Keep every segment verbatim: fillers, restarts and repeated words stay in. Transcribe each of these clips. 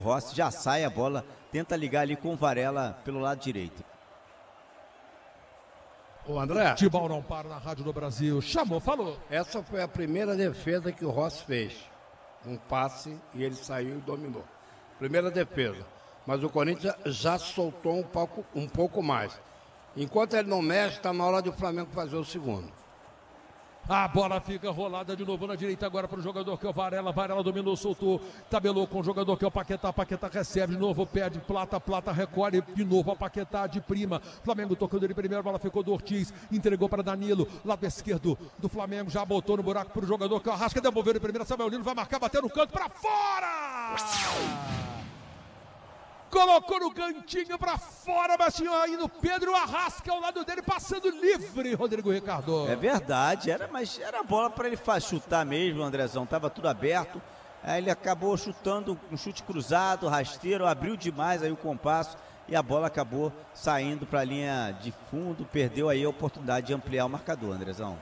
Rossi já sai a bola, tenta ligar ali com o Varela pelo lado direito. O André. Futebol não para na Rádio do Brasil. Chamou, falou. Essa foi a primeira defesa que o Rossi fez. Um passe e ele saiu e dominou. Primeira defesa. Mas o Corinthians já soltou um pouco, um pouco mais. Enquanto ele não mexe, está na hora do Flamengo fazer o segundo. A bola fica rolada de novo na direita agora para o jogador que é o Varela. Varela dominou, soltou, tabelou com o jogador que é o Paquetá. Paquetá recebe de novo, pede Plata, Plata recolhe de novo a Paquetá de prima. Flamengo tocando ele primeiro, a bola ficou do Ortiz, entregou para Danilo, lado esquerdo do Flamengo, já botou no buraco para o jogador que é o Arrasca, devolveu ele primeiro, Samuel Lino vai marcar, bateu no canto para fora! Colocou no cantinho pra fora, mas tinha ainda o Pedro Arrasca ao lado dele, passando livre, Rodrigo Ricardo. É verdade, era, mas era bola para ele chutar mesmo, Andrezão, tava tudo aberto. Aí ele acabou chutando um chute cruzado, rasteiro, abriu demais aí o compasso e a bola acabou saindo para a linha de fundo, perdeu aí a oportunidade de ampliar o marcador, Andrezão.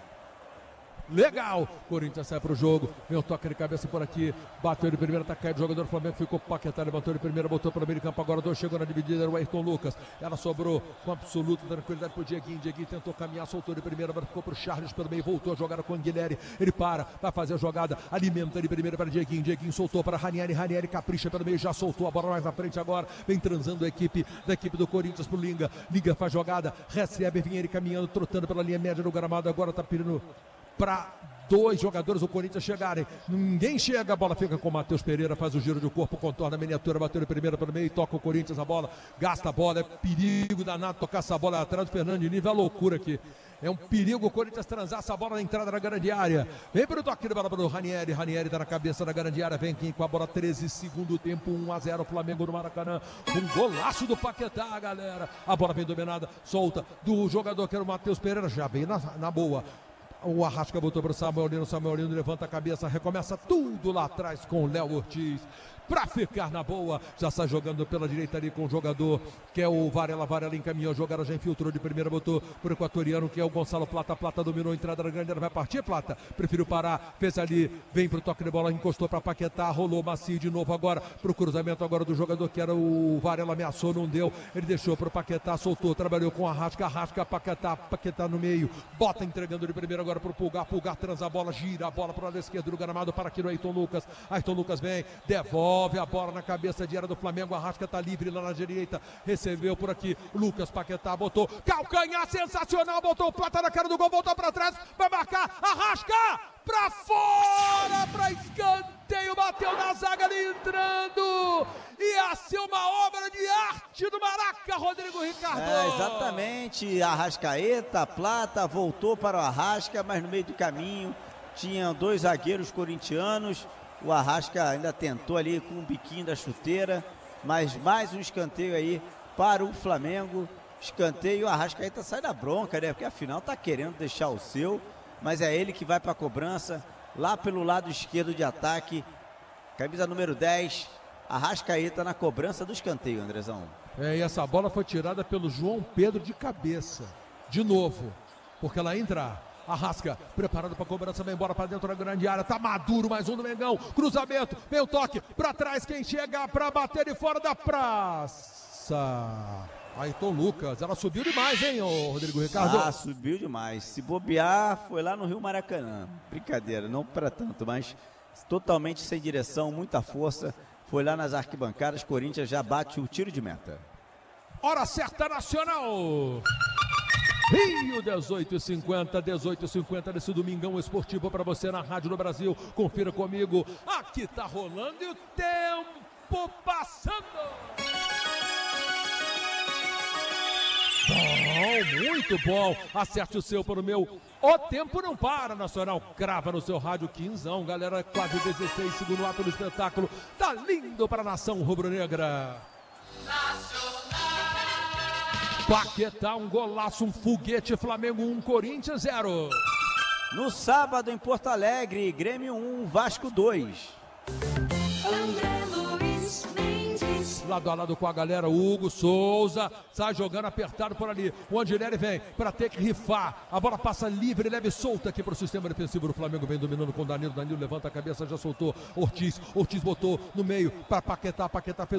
Legal, Corinthians sai pro jogo, vem o toque de cabeça por aqui, bateu de primeira, tá caído, o jogador do Flamengo ficou Paquetá, levantou de primeira, botou para o meio campo, agora dois, chegou na dividida, era o Ayrton Lucas, ela sobrou com absoluta tranquilidade pro Dieguinho, Dieguinho tentou caminhar, soltou de primeira, agora ficou pro Charles pelo meio, voltou a jogar com o Anguilhere, ele para, vai fazer a jogada, alimenta de primeira para Dieguinho, Dieguinho soltou para Ranieri, Ranieri capricha pelo meio, já soltou a bola mais na frente agora, vem transando a equipe da equipe do Corinthians pro Linga, Linga faz jogada, recebe, vem ele caminhando, trotando pela linha média do gramado, agora tá pedindo para dois jogadores do Corinthians chegarem, ninguém chega, a bola fica com o Matheus Pereira, faz o giro de corpo, contorna a miniatura, bateu de primeira pelo meio, toca o Corinthians a bola, gasta a bola, é perigo danado tocar essa bola atrás do Fernando Diniz, é loucura aqui, é um perigo o Corinthians transar essa bola na entrada da grande área, vem para o toque de bola para o Ranieri, Ranieri tá na cabeça da grande área, vem aqui com a bola, treze, segundo tempo, um a zero, Flamengo no Maracanã, um golaço do Paquetá, galera, a bola vem dominada, solta do jogador que era o Matheus Pereira, já vem na, na boa. O Arrasca botou para o Samuel Lino, Samuel Lino levanta a cabeça, recomeça tudo lá atrás com o Léo Ortiz. Pra ficar na boa, já sai jogando pela direita ali com o jogador que é o Varela, Varela encaminhou a jogada, já infiltrou de primeira, botou pro equatoriano que é o Gonçalo Plata, Plata dominou a entrada da grande, vai partir Plata, preferiu parar, fez ali, vem pro toque de bola, encostou pra Paquetá, rolou macio de novo agora, pro cruzamento agora do jogador que era o Varela, ameaçou, não deu, ele deixou pro Paquetá, soltou, trabalhou com a Arrasca, Arrasca, Paquetá, Paquetá no meio, bota entregando de primeira agora pro Pulgar, Pulgar transa a bola, gira a bola pro lado esquerdo do gramado, para aqui no Ayrton Lucas, Ayrton Lucas vem, devolve a bola na cabeça de área do Flamengo, Arrasca tá livre lá na direita, recebeu por aqui, Lucas Paquetá botou, calcanhar sensacional, botou o Plata na cara do gol, voltou pra trás, vai marcar, Arrasca, pra fora, pra escanteio, bateu na zaga ali entrando, ia ser uma obra de arte do Maraca, Rodrigo Ricardo. É, exatamente, Arrascaeta, Plata, voltou para o Arrasca, mas no meio do caminho tinha dois zagueiros corintianos, o Arrasca ainda tentou ali com o biquinho da chuteira, mas mais um escanteio aí para o Flamengo, escanteio, o Arrascaeta sai da bronca, né, porque afinal tá querendo deixar o seu, mas é ele que vai para a cobrança, lá pelo lado esquerdo de ataque, camisa número dez, Arrascaeta na cobrança do escanteio, Andrezão. É, e essa bola foi tirada pelo João Pedro de cabeça, de novo, porque ela entrar. Arrasca, preparado para a cobrança, vem embora para dentro da grande área, tá maduro, mais um do Mengão, cruzamento, vem o toque, para trás, quem chega para bater de fora da praça. Ayrton Lucas, ela subiu demais, hein, ô Rodrigo Ricardo? Ah, subiu demais, se bobear, foi lá no Rio Maracanã, brincadeira, não para tanto, mas totalmente sem direção, muita força, foi lá nas arquibancadas, Corinthians já bate o tiro de meta. Hora certa nacional! Rio, dezoito e cinquenta, dezoito e cinquenta nesse domingão esportivo para você na Rádio do Brasil. Confira comigo, aqui tá rolando e o tempo passando. Bom, muito bom. Acerte o seu para o meu. O tempo não para, Nacional. Crava no seu rádio, quinzão, galera. Quase dezesseis, segundo ato do espetáculo. Tá lindo para a nação rubro-negra. Paquetá, um golaço, um foguete, Flamengo um, Corinthians zero. No sábado em Porto Alegre, Grêmio um, Vasco dois. André Luiz Mendes. lado a lado com a galera. Hugo Souza sai jogando apertado por ali. O Angelelli vem para ter que rifar. A bola passa livre, leve e solta aqui para o sistema defensivo do Flamengo. Vem dominando com o Danilo. Danilo levanta a cabeça, já soltou. Ortiz. Ortiz botou no meio para Paquetá. Paquetá fez